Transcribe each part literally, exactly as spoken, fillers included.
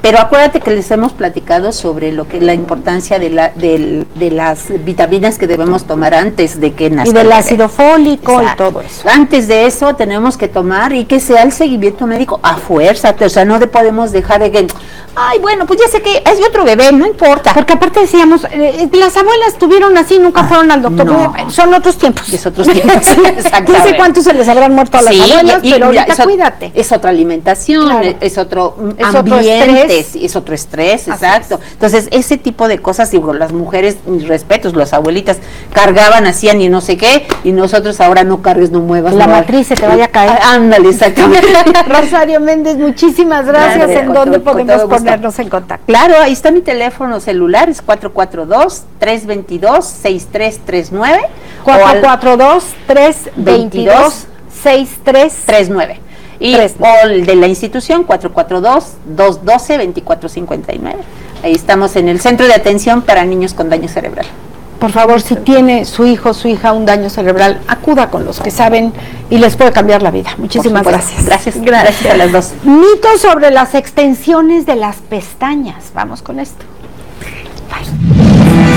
pero acuérdate que les hemos platicado sobre lo que la importancia de, la, de, de las vitaminas que debemos tomar antes de que nazca. Y del ácido fólico. Exacto. Y todo eso. Antes de eso tenemos que tomar y que sea el seguimiento médico a fuerza, o sea, no de podemos dejar de que, ay, bueno, pues ya sé que hay otro bebé, no importa. Porque aparte decíamos, eh, las abuelas tuvieron así, nunca ah, fueron al doctor, no. son otros tiempos. Es otros tiempos, exactamente. No sé cuántos se les habrán muerto a las sí, abuelas, y, y, pero ahorita es, cuídate. Es otra alimentación, claro. es otro es ambiente, otro estrés. es otro estrés, exacto. Es. Entonces, ese tipo de cosas, digo, las mujeres, mis respetos, las abuelitas, cargaban, hacían y no sé qué, y nosotros ahora no cargues, no muevas. La no, matriz se te vaya a caer. Ah, ándale, exactamente. Rosario Méndez, muchísimas gracias. Claro, ¿en dónde todo, podemos ponernos en contacto? Claro, ahí está mi teléfono celular, es cuatro cuatro dos, tres dos dos, seis tres tres nueve. cuatro cuatro dos, tres dos dos, seis tres tres nueve. Y o el de la institución, cuatro cuatro dos, dos uno dos, dos cuatro cinco nueve. Ahí estamos en el Centro de Atención para Niños con Daño Cerebral. Por favor, si tiene su hijo o su hija un daño cerebral, acuda con los que saben y les puede cambiar la vida. Muchísimas gracias. Gracias. Gracias a las dos. Mitos sobre las extensiones de las pestañas. Vamos con esto. Bye.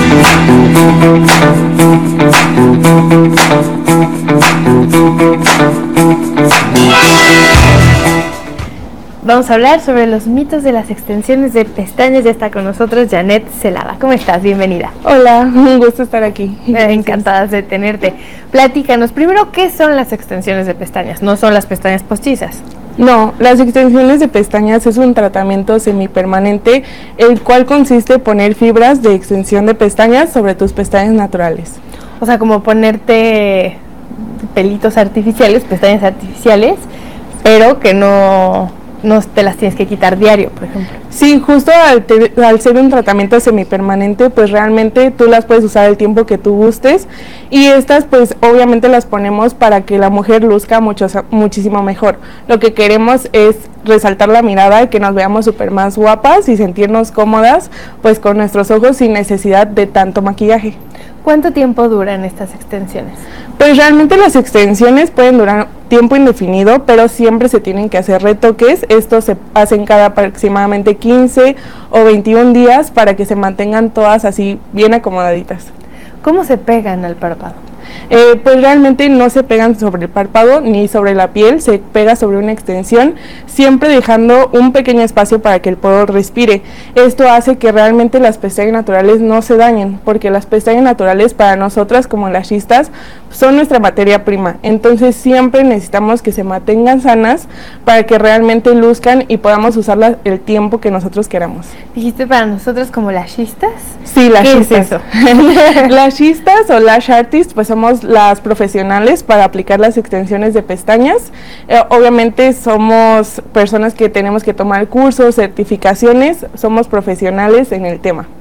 Vamos a hablar sobre los mitos de las extensiones de pestañas. Ya está con nosotros Janet Celada. ¿Cómo estás? Bienvenida. Hola, un gusto estar aquí. Encantadas de tenerte. Platícanos, primero, ¿qué son las extensiones de pestañas? No son las pestañas postizas. No, las extensiones de pestañas es un tratamiento semipermanente, el cual consiste en poner fibras de extensión de pestañas sobre tus pestañas naturales. O sea, como ponerte pelitos artificiales, pestañas artificiales, pero que no... no te las tienes que quitar diario, por ejemplo. Sí, justo al, te, al ser un tratamiento semipermanente, pues realmente tú las puedes usar el tiempo que tú gustes, y estas pues obviamente las ponemos para que la mujer luzca mucho, muchísimo mejor. Lo que queremos es resaltar la mirada y que nos veamos súper más guapas y sentirnos cómodas pues con nuestros ojos sin necesidad de tanto maquillaje. ¿Cuánto tiempo duran estas extensiones? Pues realmente las extensiones pueden durar tiempo indefinido, pero siempre se tienen que hacer retoques. Estos se hacen cada aproximadamente quince o veintiún días para que se mantengan todas así bien acomodaditas. ¿Cómo se pegan al párpado? Eh, pues realmente no se pegan sobre el párpado ni sobre la piel, se pega sobre una extensión, siempre dejando un pequeño espacio para que el poro respire. Esto hace que realmente las pestañas naturales no se dañen, porque las pestañas naturales para nosotras como lashistas son nuestra materia prima, entonces siempre necesitamos que se mantengan sanas para que realmente luzcan y podamos usarlas el tiempo que nosotros queramos. ¿Dijiste para nosotros como lashistas? Sí, lashistas. ¿Qué es eso? Lashistas o lash artists, pues somos las profesionales para aplicar las extensiones de pestañas. Eh, obviamente somos personas que tenemos que tomar cursos, certificaciones, somos profesionales en el tema.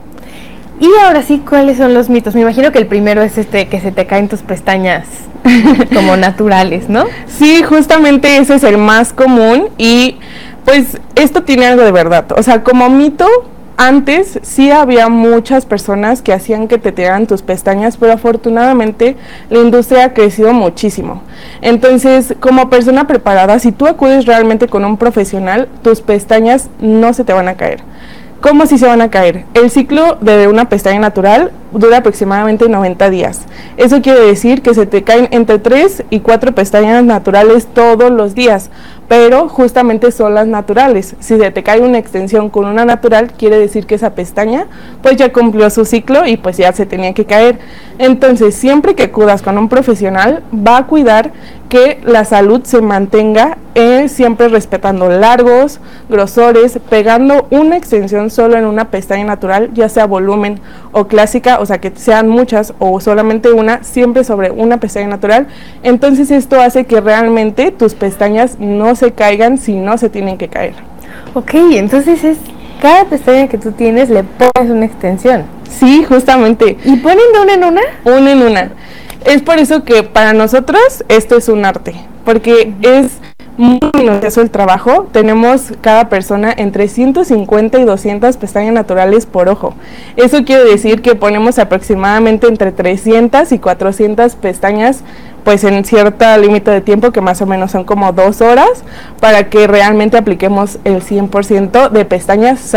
Y ahora sí, ¿cuáles son los mitos? Me imagino que el primero es este, que se te caen tus pestañas como naturales, ¿no? Sí, justamente ese es el más común y pues esto tiene algo de verdad. O sea, como mito, antes sí había muchas personas que hacían que te tiraran tus pestañas, pero afortunadamente la industria ha crecido muchísimo. Entonces, como persona preparada, si tú acudes realmente con un profesional, tus pestañas no se te van a caer. ¿Cómo si se van a caer? El ciclo de una pestaña natural dura aproximadamente noventa días. Eso quiere decir que se te caen entre tres y cuatro pestañas naturales todos los días, pero justamente son las naturales. Si se te cae una extensión con una natural, quiere decir que esa pestaña pues ya cumplió su ciclo y pues ya se tenía que caer. Entonces, siempre que acudas con un profesional, va a cuidar que la salud se mantenga, eh, siempre respetando largos, grosores, pegando una extensión solo en una pestaña natural, ya sea volumen o clásica, o sea que sean muchas o solamente una, siempre sobre una pestaña natural. Entonces esto hace que realmente tus pestañas no se caigan si no se tienen que caer. Ok, entonces es cada pestaña que tú tienes le pones una extensión. Sí, justamente. ¿Y ponen de una en una? Una en una. Es por eso que para nosotros esto es un arte, porque es muy minucioso el trabajo. Tenemos cada persona entre ciento cincuenta y doscientas pestañas naturales por ojo. Eso quiere decir que ponemos aproximadamente entre trescientas y cuatrocientas pestañas pues en cierto límite de tiempo, que más o menos son como dos horas, para que realmente apliquemos el cien por ciento de pestañas